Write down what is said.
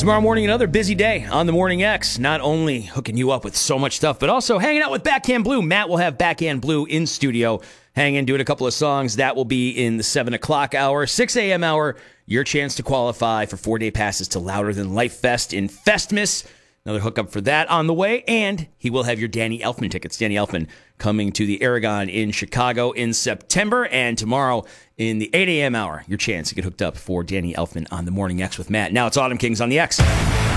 Tomorrow morning, another busy day on the Morning X. Not only hooking you up with so much stuff, but also hanging out with Backhand Blue. Matt will have Backhand Blue in studio, hanging, doing a couple of songs. That will be in the 7 o'clock hour. 6 a.m. hour, your chance to qualify for 4-day passes to Louder Than Life Fest in Festmas. Another hookup for that on the way. And he will have your Danny Elfman tickets. Danny Elfman coming to the Aragon in Chicago in September. And tomorrow in the 8 a.m. hour, your chance to get hooked up for Danny Elfman on the Morning X with Matt. Now it's Autumn Kings on the X.